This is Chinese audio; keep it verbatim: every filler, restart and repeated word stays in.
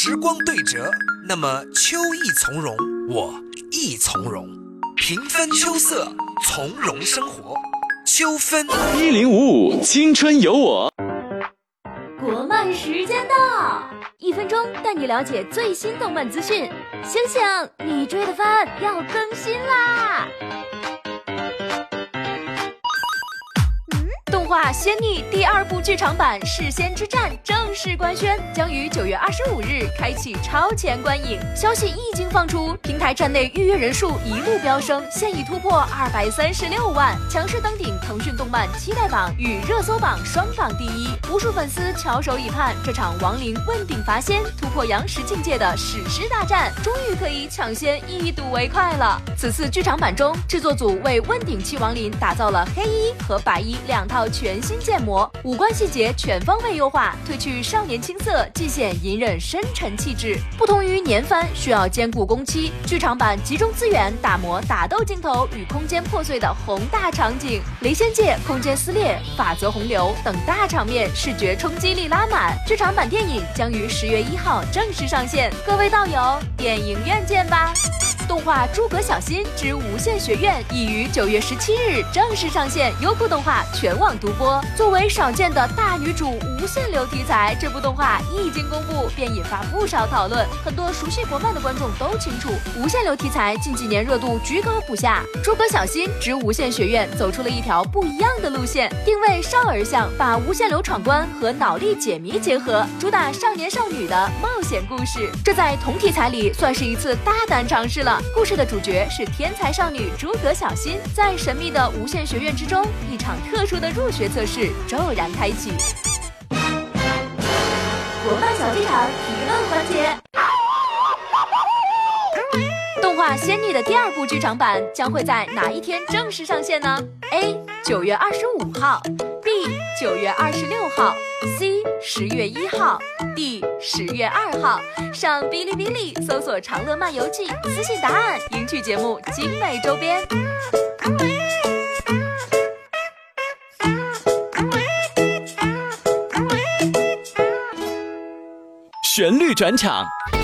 时光对折，那么秋意从容，我亦从容。平分秋色，从容生活。秋分一零五五，青春有我。 国漫时间到，一分钟带你了解最新动漫资讯。醒醒，你追的番要更新啦！动画《仙逆》第二部剧场版《弑仙之战》正式官宣，将于九月二十五日开启超前观影。消息一经放出，平台站内预约人数一路飙升，现已突破二百三十六万，强势登顶腾讯动漫期待榜与热搜榜双榜第一。无数粉丝翘首以盼，这场亡灵问鼎伐仙、突破阳石境界的史诗大战，终于可以抢先一睹为快了。此次剧场版中，制作组为问鼎期亡灵打造了黑衣和白衣两套全新建模，五官细节全方位优化，褪去少年青涩，既显隐忍深沉气质。不同于年番需要兼顾工期，剧场版集中资源打磨打斗镜头与空间破碎的宏大场景，雷仙界空间撕裂、法则洪流等大场面视觉冲击力拉满。剧场版电影将于十月一号正式上线，各位道友，电影院见吧！动画《诸葛小新之无限学院》已于九月十七日正式上线，优酷动画全网独播。作为少见的大女主无限流题材，这部动画一经公布便引发不少讨论。很多熟悉国漫的观众都清楚，无限流题材近几年热度居高不下。《诸葛小新之无限学院》走出了一条不一样的路线，定位少儿向，把无限流闯关和脑力解谜结合，主打少年少女的冒险故事。这在同题材里算是一次大胆尝试了。故事的主角是天才少女诸葛小新，在神秘的无限学院之中，一场特殊的入学测试骤然开启。国漫小剧场提问环节。动画《仙逆》的第二部剧场版将会在哪一天正式上线呢 ？A. 九月二十五号 ，B. 九月二十六号 ，C. 十月一号 ，D. 十月二号。上哔哩哔哩搜索“长乐漫游记”，私信答案，赢取节目精美周边。 旋律转场。